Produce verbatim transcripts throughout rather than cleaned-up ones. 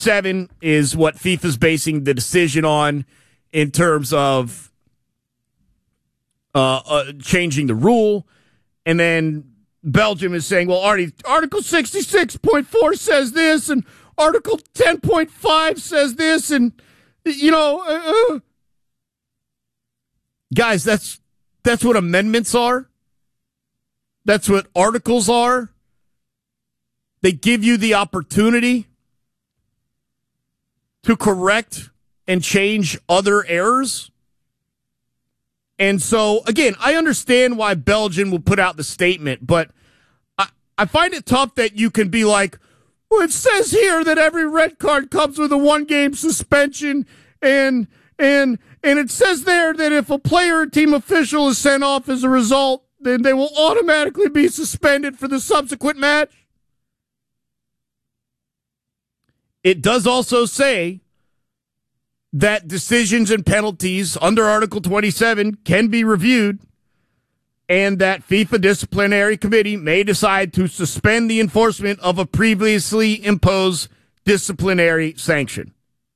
Seven is what FIFA's basing the decision on in terms of uh, uh, changing the rule. And then Belgium is saying, well, Artie, Article sixty-six point four says this, and Article ten point five says this, and, you know, uh, uh. guys, that's that's what amendments are. That's what articles are. They give you the opportunity to correct and change other errors. And so, again, I understand why Belgium will put out the statement, but I, I find it tough that you can be like, well, it says here that every red card comes with a one-game suspension, and and and it says there that if a player or team official is sent off as a result, then they will automatically be suspended for the subsequent match. It does also say that decisions and penalties under Article twenty-seven can be reviewed, and that FIFA disciplinary committee may decide to suspend the enforcement of a previously imposed disciplinary sanction.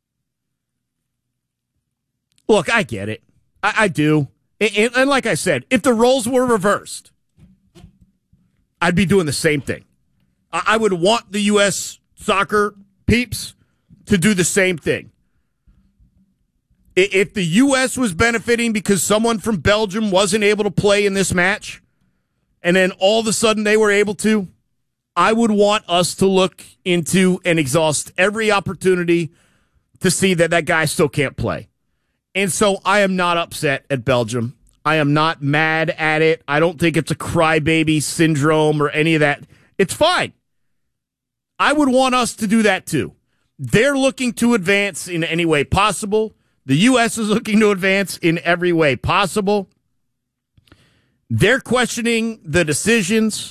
Look, I get it. I, I do. And, and like I said, if the roles were reversed, I'd be doing the same thing. I, I would want the U S soccer peeps to do the same thing. If the U S was benefiting because someone from Belgium wasn't able to play in this match, and then all of a sudden they were able to, I would want us to look into and exhaust every opportunity to see that that guy still can't play. And so I am not upset at Belgium. I am not mad at it. I don't think it's a crybaby syndrome or any of that. It's fine. I would want us to do that too. They're looking to advance in any way possible. The U S is looking to advance in every way possible. They're questioning the decisions.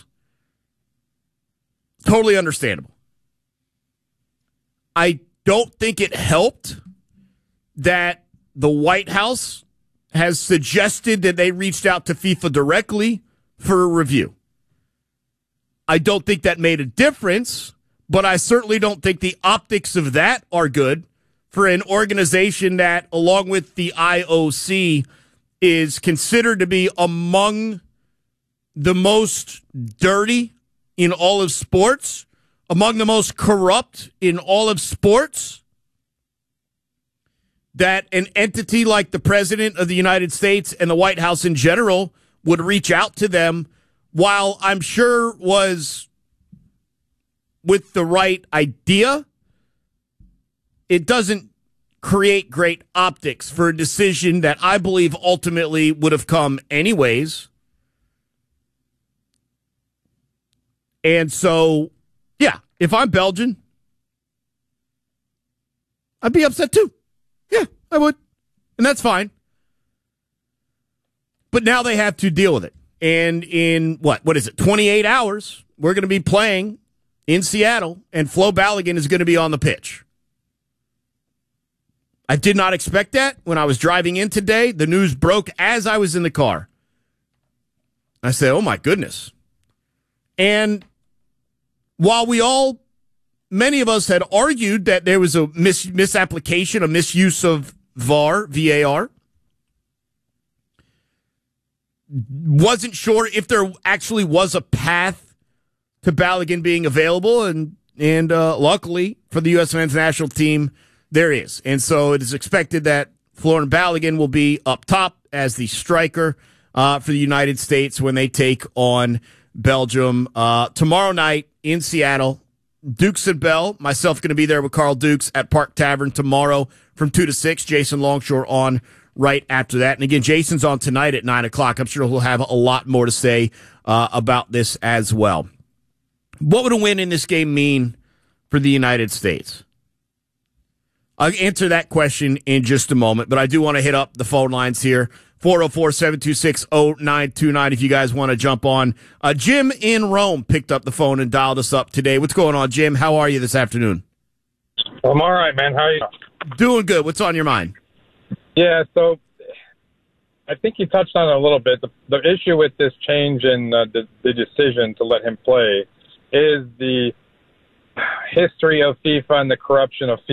Totally understandable. I don't think it helped that the White House has suggested that they reached out to FIFA directly for a review. I don't think that made a difference, but I certainly don't think the optics of that are good for an organization that, along with the I O C, is considered to be among the most dirty in all of sports, among the most corrupt in all of sports. That an entity like the President of the United States and the White House in general would reach out to them, while I'm sure was with the right idea, it doesn't create great optics for a decision that I believe ultimately would have come anyways. And so, yeah, if I'm Belgian, I'd be upset too. Yeah, I would. And that's fine. But now they have to deal with it. And in, what, what is it, twenty-eight hours, we're going to be playing in Seattle, and Flo Balogun is going to be on the pitch. I did not expect that when I was driving in today. The news broke as I was in the car. I said, oh, my goodness. And while we all, many of us had argued that there was a mis- misapplication, a misuse of V A R, V A R, wasn't sure if there actually was a path to Balogun being available, and and uh, luckily for the U S men's national team, there is. And so it is expected that Florin Balogun will be up top as the striker uh, for the United States when they take on Belgium uh, tomorrow night in Seattle. Dukes and Bell, myself going to be there with Carl Dukes at Park Tavern tomorrow from two to six. Jason Longshore on right after that. And again, Jason's on tonight at nine o'clock. I'm sure he'll have a lot more to say uh, about this as well. What would a win in this game mean for the United States? I'll answer that question in just a moment, but I do want to hit up the phone lines here. four oh four, seven two six, oh nine two nine if you guys want to jump on. Uh, Jim in Rome picked up the phone and dialed us up today. What's going on, Jim? How are you this afternoon? I'm all right, man. How are you? Doing good. What's on your mind? Yeah, so I think you touched on it a little bit. The, the issue with this change in uh, the, the decision to let him play is the history of FIFA and the corruption of FIFA.